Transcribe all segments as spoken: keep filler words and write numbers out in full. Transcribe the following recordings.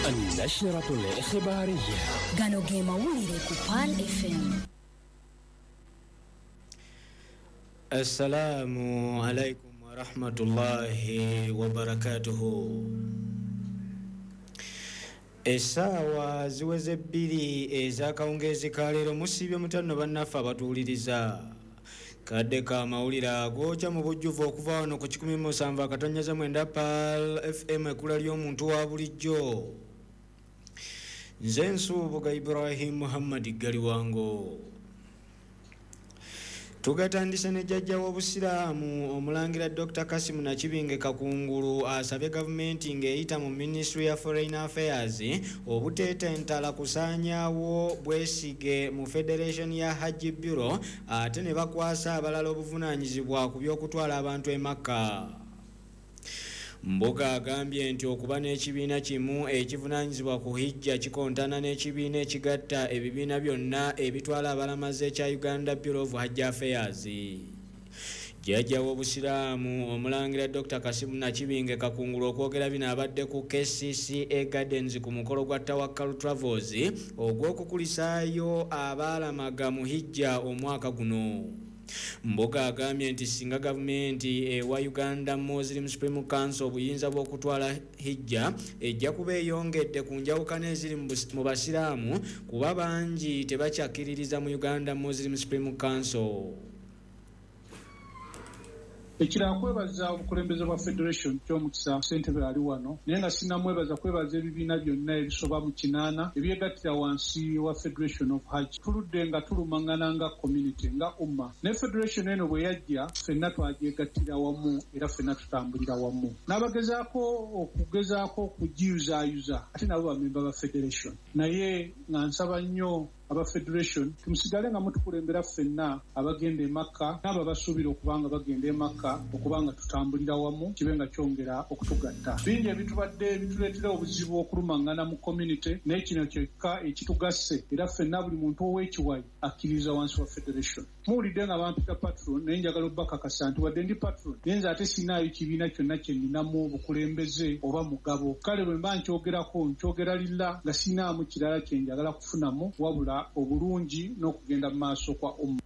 النشرة الإخبارية Gano Gema Wulire Kupal إف إم. السلام عليكم ورحمة الله وبركاته. Essaawa ziweze bbiri ez'akawungeezi ka leero musibye mutano bannaffe abatuwuliriza. Kadde ka mawulire agooca mu bujjuvu okuva wano ku kikumi mu musanvu akatonnyeza mwenda Pal F M ekkula ly'omuntu wa bulijjo. Nze Nsuubuga Ibrahim Muhammad Galiwango. Tugatandise ne jjajja w'obusiraamu omulangira Doctor Kasim Nakibinge Kakungulu asabye gavumenti ng'eyita mu Ministry ya Foreign Affairs obuteetentala kusaanyaawo bwesige mu Federation ya Hajj Bureau ate ne bakwasa abalala obuvunaanyizibwa ku by'okutwala abantu e Makka. Mboga agambye nti okuba n'ekibiina kimu ekivunaanyizibwa ku hijja kikontana n'ekibiina ekigatta ebibiina byonna ebitwala abalamaze ekya Uganda Bureau of Hajj Affairs. Jjajja w'obusiraamu omulangira Doctor Kasimu Nakibinge Kakungulu okwogera bino abadde ku K C C A Gardens ku mukolo gwa Tawakkalu Travels ogw'okukulisaayo abaalamaga mu hijja omwaka guno. Mboga agambye nti singa gavumenti ewa Uganda Muslim Supreme Council obuyinza bw'okutwala hijja ejja kuba eyongedde ku njawukana eziri mu basiraamu kuba bangi tebakyakiririza mu Uganda Muslim Supreme Council. Ekira kwebaza obukulembeze bwa Federation ky'omukisa ssentebe ali wano naye nga sinnamwebaza kwebaza ebibiina byonna ebisoba mu kinaana ebyegattira wansi wa Federation of Hajj. Tuludde nga tulumangana nga community nga umma ne Federation eno bwe yajja ffenna twagyegattira wamu era ffenna tutambulira wamu n'abagezaako okugezaako okugiyuzaayuza ate nabo bamemba ba Federation naye nga nsaba nnyo aba Federation tumusigale nga mutukulembera ffenna abagenda e Makka n'abo basuubira okubanga bagenda e Makka okubanga tutambulira wamu kibe nga kyongera okutugatta. Bingi ebitubadde bituleetera obuzibu okulumangana mu community naye kino kyekka ekitugasse era ffenna buli muntu ow'ekiwayi akkiriza wansi wa Federation. Muwulidde nga bampita patron naye njagala obbakakasa nti wadde ndi patron naye nze ate sinaayo kibiina kyonna kye nninamu obukulembeze oba mugabo. Kale bwe mba nkyogerako nkyogera lilla nga sinaamu kirala kye njagala kufunamu wabula obulungi n'okugenda mu maaso kwa umma.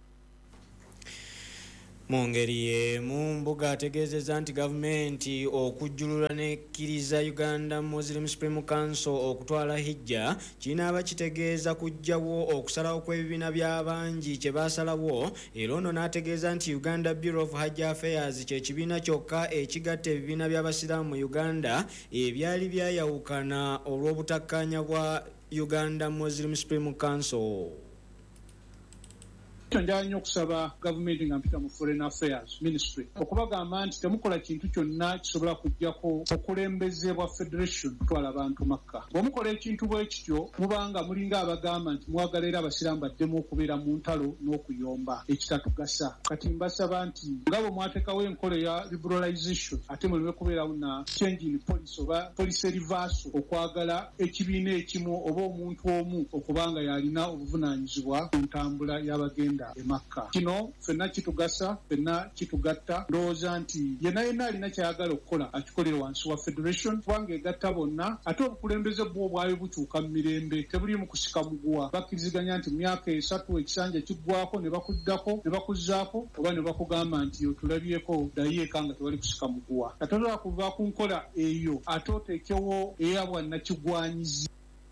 Mu ngeri y'emu Mbuga ategeezezza nti gavumenti okujjulula n'ekkiriza Uganda Muslim Supreme Council okutwala hijja kinaaba kitegeeza kujjawo okusalawo kw'ebibiina by'abangi kye baasalawo era ono n'ategeeza nti Uganda Bureau of Hajj Affairs kye kibiina kyokka ekigatta ebibiina by'abasiraamu mu Uganda ebyali byayawukana olw'obutakkaanya bwa Uganda Muslim Supreme Council. Njagala nnyo okusaba gavumenti nga mpita mu Foreign Affairs Ministry okubagamba nti temukola kintu kyonna kisobola kujjako okulembeze bwa Federation kutwala abantu Makka. Bw'omukola ekintu bwe kityo mubanga mulinga abagamba nti mwagala era abasiraamu baddemu okubeera mu ntalo n'okuyomba ekitatugasa. Kati mbasaba nti nga bwe mwateekawo enkola ya liberalization ate muleme kubeerawo na change in policy oba policy reversal okwagala ekibiina ekimu oba omuntu omu okubanga yalina obuvunaanyizibwa ku ntambula y'abagenda e Makka. Kino ffenna kitugasa ffenna kitugatta ndowooza nti yenna yenna alina kyayagala okukola akikolera wansi wa Federation kubanga egatta bonna ate obukulembeze bwo bwayo bukyuka mu mirembe tebuli mu kusika muguwa bakkiriziganya nti myaka esatu ekisanja kiggwako ne bakuddako ne bakuzzaako oba ne bakugamba nti otulabyeko ddayo eka nga tewali kusika muguwa. Katotola kuva ku nkola eyo ate oteekewo eyabwa nakigwanyizi.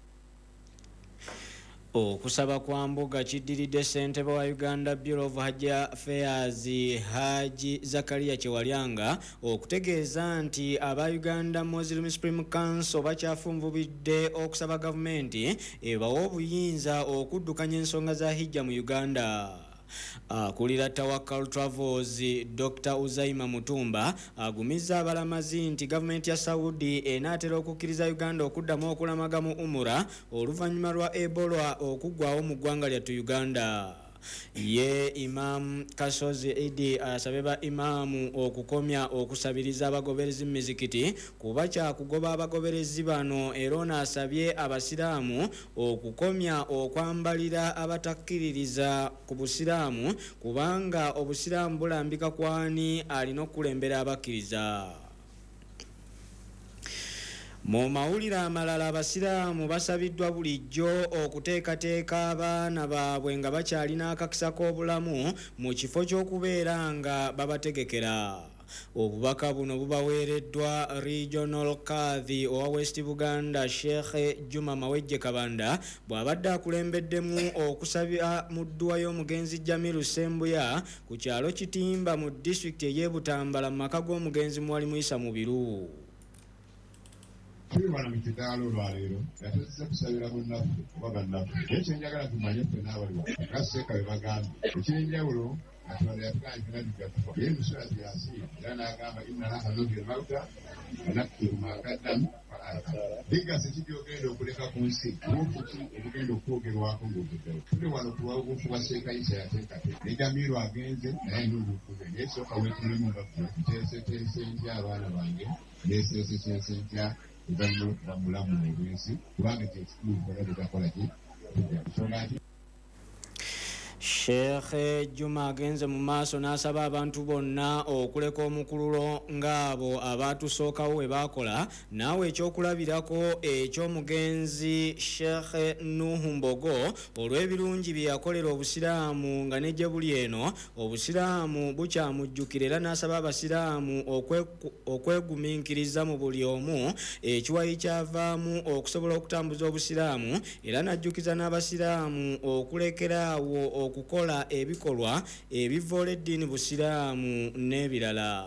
Okusaba kwa Mbuga kiddiridde ssentebe wa Uganda Bureau of Hajj Affairs Haji Zakaria Kyewalyanga okutegeeza nti aba Uganda Muslim Supreme Council bakyafunvubidde okusaba gavumenti ebawa obuyinza okuddukanya ensonga za hijja mu Uganda. Akulira Tawakkalu Travels Doctor Uzaima Mutumba agumizza abalamazi nti gavumenti ya Saudi enaatera okukkiriza Uganda okuddamu okulamaga mu umura oluvannyuma lwa Ebola okuggwawo mu ggwanga lyattu Uganda. Ye Imam Kasozi Idi asabye ba imamu okukomya okusabiriza abagoberezi mizikiti kuba kyakugoba abagoberezi bano era ono asabye abasiraamu okukomya okwambalira abatakkiririza ku busiraamu kubanga obusiraamu bulambika kwani alina okulembera abakkiriza. Mu mawulire amalala abasiraamu basabiddwa bulijjo okuteekateeka abaana baabwe nga bakyalina akakisa k'obulamu mu kifo ky'okubeera nga babategekera. Obubaka buno bubaweereddwa Regional Kadhi owa West Buganda Sheikh Juma Mawejje Kabanda bw'abadde akulembeddemu okusabira mu dduwa y'omugenzi Jamiru Sembuya ku kyalo Kitimba mu disitulikiti ey'e Butambala mu maka g'omugenzi Mwali Muyisa Mubiru. Tuli wano mu kidaalo olwaleero nga tuzze kusabira munnaffe oba bannaffe naye kyenjagala tumanye ffe n'abali nga Seeka bwe bagambye eky'enjawulo Katonda yatugaanye fena tugatufa ye emisula gyasiima era n'agamba inna Allaha yudhhiru al-mawta wa naktubu ma qaddamu fa athara bigase kiki ogenda okuleka ku nsi n'okuki obugenda okwogerwako ng'oguddewo tuli wano kuwa obufu bwa Seeka Isa yateekateeka ne Jamiru agenze naye n'obufuge naye sooka weetulemu baffe nteeseteese ntya abaana bange neeseeseteese ntya uvanyuma okuba mulamu mu bwensi kubanga kyekikulu kona tutakola ki kusonga nti Sheikh Juma agenze mu maaso n'asaba abantu bonna okuleka omukululo ng'abo abaatusookawo we baakola naawe ekyokulabirako eky'omugenzi Sheikh Nuhu Mbogo olw'ebirungi bye yakolera obusiraamu nga nejje buli eno obusiraamu bukyamujjukira era n'asaba abasiraamu okwegumiikiriza mu buli omu ekiwayi kyavaamu okusobola okutambuza obusiraamu era n'ajjukiza n'abasiraamu okulekeraawo okukola ebikolwa ebivoola eddiini busiraamu n'ebirala.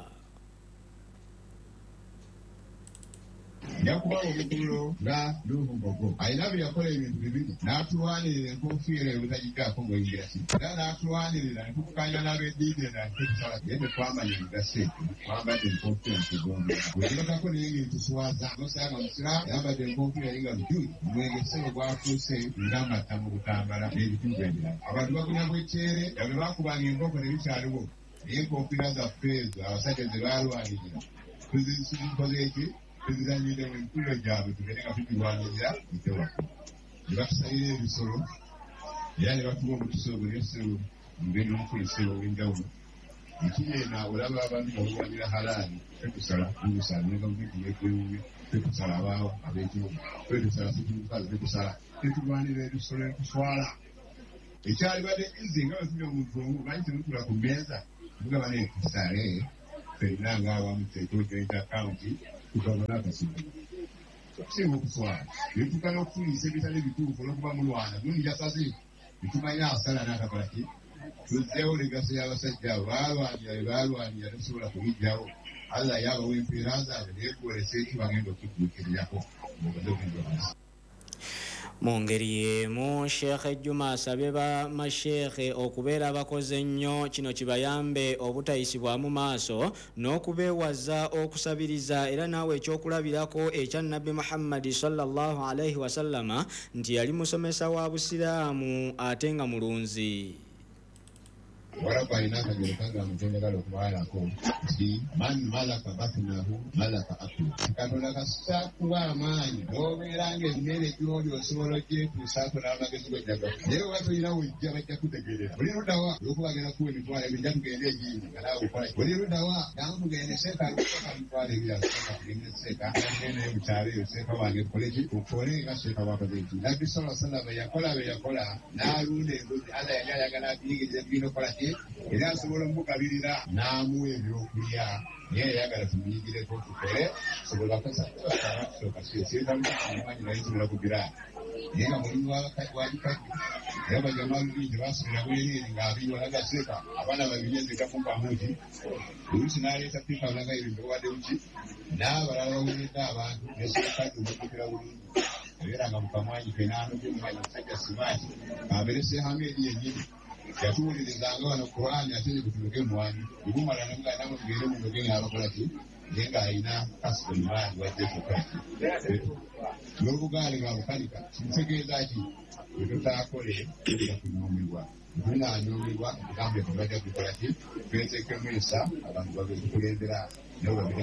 yakuba obukululo nga Nuhu Mbogo alina bye yakola ebintu bibiri n'atulwanirira enkofiira ebutagijjaako ng'oyingira ki era n'atulwanirira ne tukukanya n'ab'eddiini endala tetusala naye ne twamanya emigaso egyo twambadde enkofiira mu kigongo bwe tulekako naye ng'entuswaza nosanga musiraamu ayambadde enkofiira ye nga lujuyi omwegesero gwafuuse ng'amatta mu butambala n'ebitundu ebirala abantu bagunya bw'ekyere yabe baakubanga enkoko ne bikyaliwo naye enkofiira zaffe ezo abasajja ze baalwanirira tuzikoze eki tuziranyire mu mpuliro gyabwe tugende nga tukirwanirira itewako ne batusalira ebisolo era ne batuwa omutuso ogwo n'ebisolo mugenda omukulisiro ow'enjawulo ekiyeena olaba abantu baluwanira halaali tetusala tumusala nenga mubintu yekwewuwe tetusala abaawa ab'ekibuga tetusala situmukazi tetusala tetulwanira ebisolo ekuswala ekyali badde izi nga bwe tuli omuzungu banyi temutula ku mmeeza tugaba ne tusale ffenna ng'awamu tejojoint akawunti tukabona akasimu okusinga okuswala netuka n'okufuliisa ebitali bituufu olw'okuba mulwana gundi yasaze netumanya asala n'akakola ki tuzzeewo legaso y'abasajja abo baalwanira be baalwanira tosobola kubijjawo allah yaabawo empeera zaabwe neekwolesa eki bagenda okudduukirirako mubaze obwinjawuzi. Mu ngeri y'emu Sheikh Juma asabye bamashekhe okubeera abakoze ennyo kino kibayambe obutayisibwamu maaso n'okubeewaza okusabiriza era naawe ekyokulabirako ekya Nabbi Muhammad sallallahu alaihi wasallama nti yali musomesa wa busiraamu ate nga mulunzi. Warabu alina akagero kagamba ky'enjagala okubalako nti man malaka batnahu malaka aklu katonda kasita kuba amaanyi n'obeera ng'emmere gy'oli osobola ogyetuusaako n'amagezi gojjaga naye oba tolina wejja bajja kutegeerera buli luddawa olw'okubagenda kuwa emitwalo ebiri jja tugende egindi nga naawe okola buli luddawa nanga tugende seeka alikoka mitwalo ebiri seeka tugende seeka agende mu kyalo eyo seeka wange tukole ki ukole nga seeka wakoze eki nabbi sala sallama yakola be yakola n'alunda embuzi allah yali ayagala akuyigiriza ebigenda okukola ki era asobola omukabirira n'amuwa ebyokulya naye yayagala tumuyigireko tukole sobola kusooka sietamumanyi naye sobola kugira naye nga mulimu wabikajjo era bajamaalubingi basomera bwereere ng'abiwalagaseeka abaana babiri ezekakumpamu nti oluusi n'aleeta pipa olaga ebintu obadde buki n'abalala baweredde abantu nesekadde omujjukira bulungi abeeranga mukamwanyi kenaanogemumanyi omusajja simaati abereseehamu eri yennyini yatuwulirizanga wano Qur'ani ate kutuloke muwani ibumala namugana mugere mu ndoge ng'abakola ki naye ng'alina kasitoni maani wajja kukola ki n'obugaali bwabukanika kimutegeeza ki bwe tutaakole tujja kunyumirwa tunaanyumirwa tugambye tubajja kukola ki tweteekemu ensa abantu bagenda tukulembera nabo babire.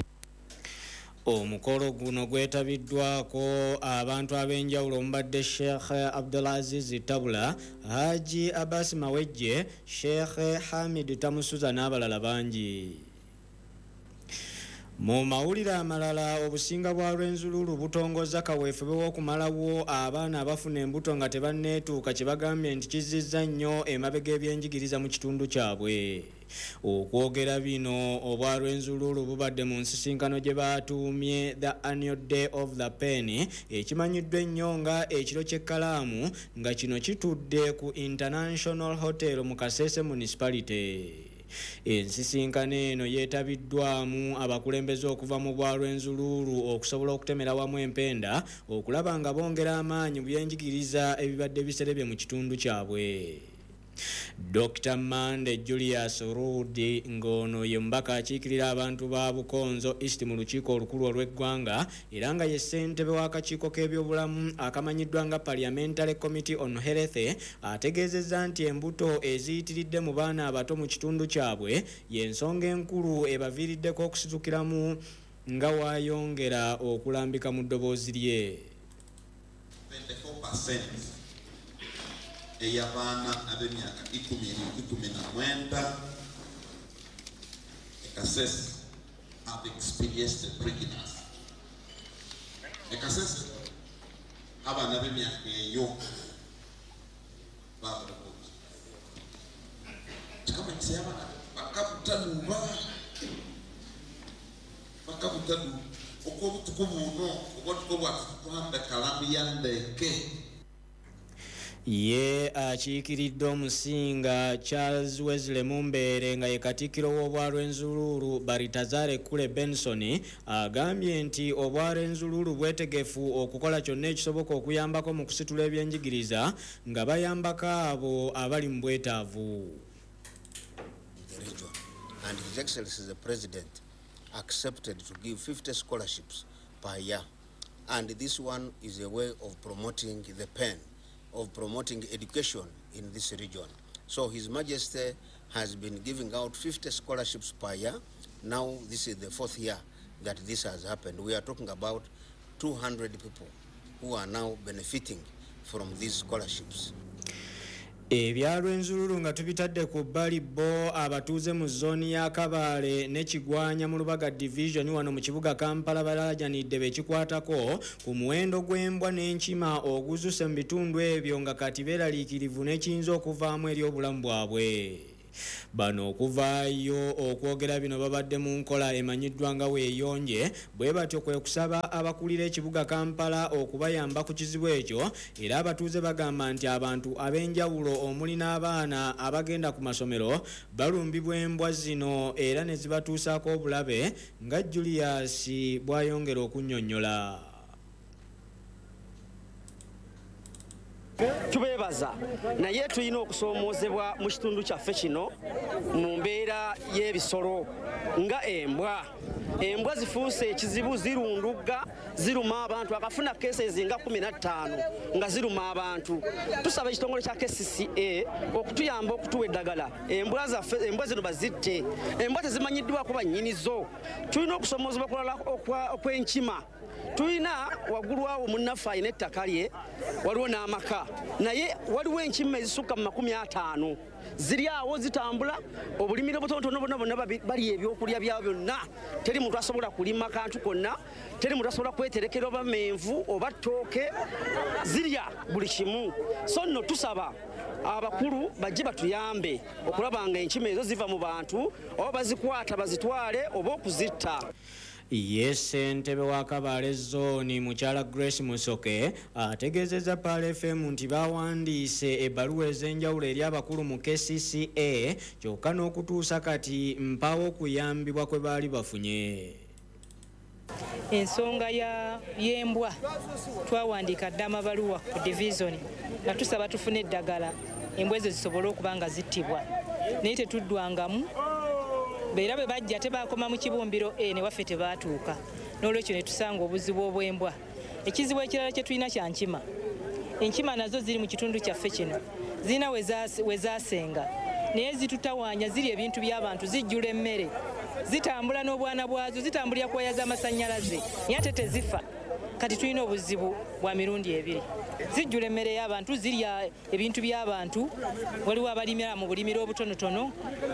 Omukolo guno gwetabiddwako abantu ab'enjawulo omubadde Sheikh Abdulaziz Tabula, Haji Abbas Mawejje, Sheikh Hamid Tamusuza n'abalala bangi. Mu mawulire amalala obusinga bwa Rwenzululu butongoza kaweefube w'okumalawo abaana abafuna embuto nga tebanneetuuka kye bagambye nti kizizza nnyo emabega ebyenjigiriza mu kitundu kyabwe. Okwogera bino obwa Rwenzululu bubadde mu nsisinkano gye baatuumye The Annual Day of the Pen ekimanyiddwa ennyo nga ekiro ky'ekkalaamu nga kino kitudde ku International Hotel mu Kasese Municipality. Ensisinkano eno yeetabiddwamu abakulembeze okuva mu bwa Rwenzululu okusobola okutemera wamu empenda okulaba nga bongera amaanyi mu byenjigiriza ebibadde biserebye mu kitundu kyabwe. Doctor Mande Julius Rudi ngono ye mbaka akiikirira abantu ba Bukonzo East mu lukiiko olukulu olw'eggwanga era nga ye ssentebe w'akakiiko k'ebyobulamu akamanyiddwa nga Parliamentary Committee on Health ategeezezza nti embuto eziyitiridde mu baana abato mu kitundu kyabwe y'ensonga enkulu ebaviiriddeko okusitukiramu nga waayongera okulambika mu ddoboozi lye. Ey'abaana ab'emyaka ikumi ikumi na mwenda Kasese have experienced pregnancy. Kasese abaana b'emyaka eyo babuuza kikamanyisa abaana bakabutanuba bakabutanuba okw'obutuku buno obwatuko bwatukwanda kalamu ya ndeke. Ye akiikiridde omusinga Charles Wesley Mumbere nga ye katikkiro w'obwa Rwenzululu Baritazare Kule Benson agambye nti obwa Rwenzululu bwetegefu okukola kyonna ekisoboka okuyambako mu kusitula ebyenjigiriza nga bayambako abo abali mu bwetaavu. And His Excellency the President accepted to give fifty scholarships per year, and this one is a way of promoting the pen, of promoting education in this region. So His Majesty has been giving out fifty scholarships per year. Now this is the fourth year that this has happened. We are talking about two hundred people who are now benefiting from these scholarships. Ebya Rwenzululu nga tubitadde ku bbali bo abatuuze mu zooni ya Kabale ne Kigwanya mu Lubaga Division wano mu kibuga Kampala balaajanidde bekikwatako ku muwendo gw'embwa n'enkima oguzuse mu bitundu ebyo nga kati beeraliikirivu n'ekiyinza okuvaamu eri obulamu bwabwe. Bano okuvaayo okwogera bino babadde mu nkola emanyiddwa nga weeyonje bwe batyo kwe kusaba abakulira ekibuga Kampala okubayamba ku kizibu ekyo era abatuuze bagamba nti abantu ab'enjawulo omuli n'abaana abagenda ku masomero balumbibwa embwa zino era ne zibatuusaako obulabe nga Julius bw'ayongera okunnyonnyola. Tubebaza naye tulina okusoomoozebwa mu kitundu kyaffe kino mu mbeera y'ebisolo nga embwa. Embwa zifuuse ekizibu, zirundugga, ziruma abantu. Akafuna cases nga kumi na ttaano nga ziruma abantu. Tusaba ekitongole kya K C C A okutuyamba okutuwa eddagala embwa zaffe, embwa zino bazitte. Embwa tezimanyiddwako bannyinizo. Tulina okusomoozebwa kulala okw'enkima. Tulina waggulu awo munnaffe alina ettaka lye waliwo n'amaka naye waliwo enkima ezisukka mu makumi ataano ziri awo zitambula obulimiro butonotono bonna bonna bali ebyokulya byabo byonna. Teri muntu asobola kulima kantu konna, teri muntu asobola kweterekera oba menvu oba ttooke, zirya buli kimu. So nno tusaba abakulu bajje batuyambe okulaba nga enkima ezo ziva mu bantu oba bazikwata bazitwale oba okuzitta. Yes, ssentebe wa Kabale zooni mukyala Grace Musoke ategeezezza Pal F M nti bawandiise ebbaluwa ez'enjawulo eri abakulu mu K C C A kyokka n'okutuusa kati mpawo okuyambibwa kwe baali bafunye. Ensonga ya y'embwa twawandiika dda amabaluwa ku division nga tusaba tufune eddagala embwa ezo zisobole okuba nga zittibwa naye tetuddwangamu. Beera bwe bajja tebakoma mu kibumbiro e ne waffe tebaatuuka n'olwekyo ne tusanga obuzibu obw'embwa. Ekizibu ekirala kye tulina kya nkima. Enkima nazo ziri mu kitundu kyaffe kino zirina we zaasenga naye zitutawaanya, ziri ebintu by'abantu, zijjula emmere, zitambula n'obwana bwazo, zitambulira ku waya z'amasannyalaze naye ate tezifa. Kati tulina obuzibu bwa mirundi ebiri. Zijjula emmere y'abantu, zirya ebintu by'abantu. Waliwo abalimira mu bulimiro obutonotono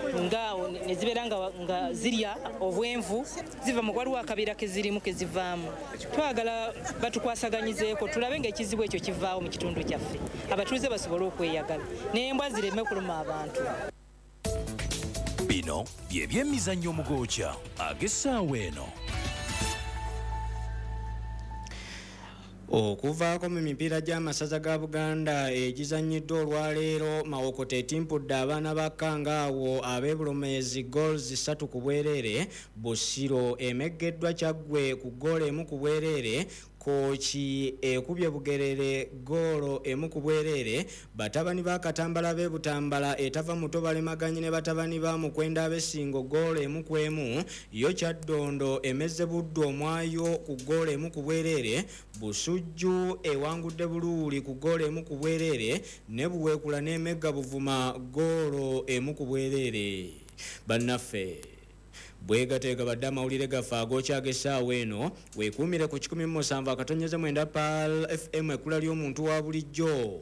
nga ne zibeera nga, nga zirya obwenvu ziva mu waliwo akabeera kezirimu kezivaamu. Twagala batukwasaganyizeeko tulabe ng'ekizibu ekyo kivaawo mu kitundu kyaffe abatuuze basobole okweyagala n'embwa zireme kuluma abantu. Bino bye by'emizannyo omugookya ag'essaawa eno. Okuvaako mu mipiira gy'amasaza ga Buganda egizannyiddwa olwaleero Mawokota etimpudde abaana ba Kangaawo ab'e Bulomeezi goals ssatu ku bwereere. Busiro emeggeddwa Kyaggwe ku ggoolo emu ku bwereere. Kooki ekubye Bugerere goolo emu ku bwereere. Batabani ba Katambala b'e Butambala etava muto balemaganye ne batabani ba Mukwenda ab'Essingo goolo emu ku emu. Yo Kyaddondo emezze Buddu Omwayo ku ggoolo emu ku bwereere. Busujju ewangudde Buluuli ku ggoolo emu ku bwereere. Ne Buweekula n'Emegga Buvuma goolo emu ku bwereere. Bannaffe bwegateeka badde amawulire gaffe agookya ag'essaawa eno weekuumire ku kikumi mu musanvu akatonyeza mwenda P A L F M ekkula ly'omuntu wa bulijjo.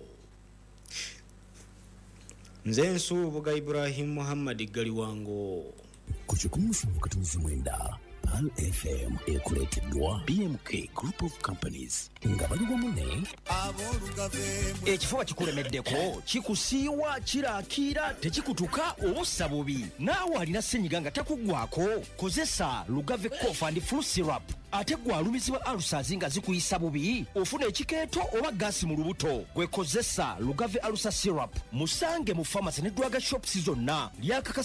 Nze Nsuubuga Ibrahim Muhammad Galiwango. Ku kikumi mu musanvu akatonyeza mwenda P A L F M ekuleeteddwa B M K Group of Companies nga bali wamu ne ekifuba kikulemeddeko kikusiiwa kiraakira tekikutuka obussa bubi naawe alina ssenyiga nga takuggwako kozesa Lugave Cough and Flu Syrup ate gwalumizibwa alusazi nga zikuyisa bubi ofuna ekikeeto oba gaasi mu lubuto gwekozesa Lugave Alusa Syrup musange mu pharmacy ne drug shops zonna lyakakasa